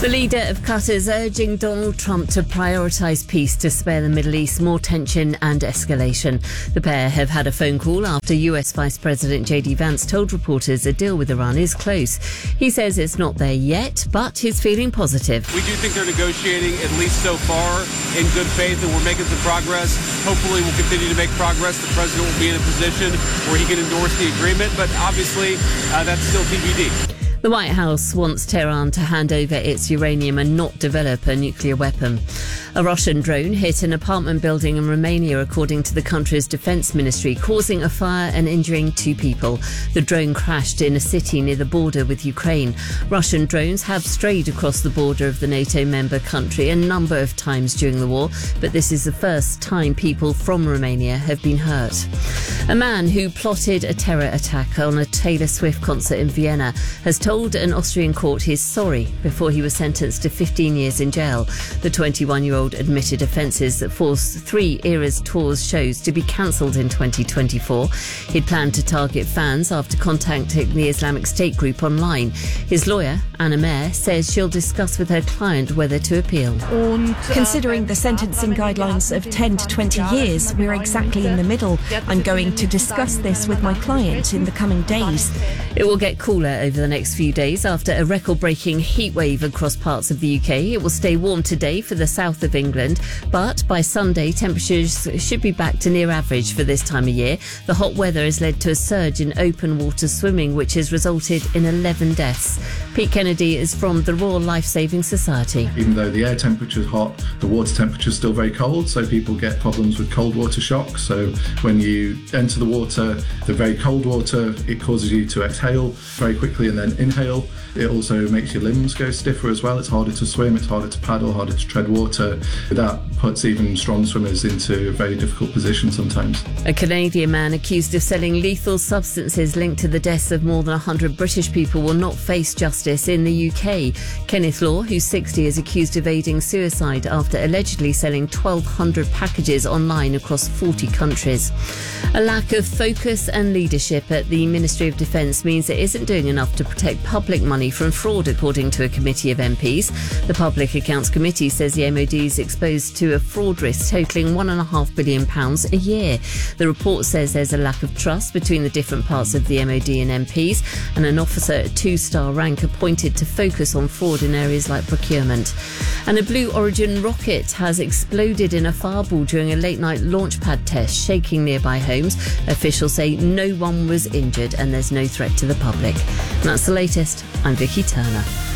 The leader of Qatar is urging Donald Trump to prioritise peace to spare the Middle East more tension and escalation. The pair have had a phone call after US Vice President JD Vance told reporters a deal with Iran is close. He says it's not there yet, but he's feeling positive. We do think they're negotiating, at least so far, in good faith, and we're making some progress. Hopefully we'll continue to make progress. The president will be in a position where he can endorse the agreement, but obviously that's still TBD. The White House wants Tehran to hand over its uranium and not develop a nuclear weapon. A Russian drone hit an apartment building in Romania, according to the country's defence ministry, causing a fire and injuring 2 people. The drone crashed in a city near the border with Ukraine. Russian drones have strayed across the border of the NATO member country a number of times during the war, but this is the first time people from Romania have been hurt. A man who plotted a terror attack on a Taylor Swift concert in Vienna has told an Austrian court he's sorry before he was sentenced to 15 years in jail. The 21-year-old admitted offences that forced 3 Eras Tours shows to be cancelled in 2024. He'd planned to target fans after contacting the Islamic State group online. His lawyer, Anna Mayer, says she'll discuss with her client whether to appeal. Considering the sentencing guidelines of 10 to 20 years, we're exactly in the middle. I'm going to discuss this with my client in the coming days. It will get cooler over the next few days after a record-breaking heat wave across parts of the UK. It will stay warm today for the south of England, but by Sunday temperatures should be back to near average for this time of year. The hot weather has led to a surge in open water swimming, which has resulted in 11 deaths. Pete Kennedy is from the Royal Life Saving Society. Even though the air temperature is hot, the water temperature is still very cold, so people get problems with cold water shock. So when you enter the water, the very cold water, it causes you to exhale very quickly and then inhale. It also makes your limbs go stiffer as well. It's harder to swim, it's harder to paddle, harder to tread water. That puts even strong swimmers into a very difficult position sometimes. A Canadian man accused of selling lethal substances linked to the deaths of more than 100 British people will not face justice in the UK. Kenneth Law, who's 60, is accused of aiding suicide after allegedly selling 1,200 packages online across 40 countries. A lack of focus and leadership at the Ministry of Defence means it isn't doing enough to protect public money from fraud, according to a committee of MPs. The Public Accounts Committee says the MOD is exposed to a fraud risk totalling £1.5 billion a year. The report says there's a lack of trust between the different parts of the MOD and MPs, and an officer at 2-star rank appointed to focus on fraud in areas like procurement. And a Blue Origin rocket has exploded in a fireball during a late-night launch pad test, shaking nearby homes. Officials say no one was injured and there's no threat to the public. And that's the latest. I'm Vicky Turner.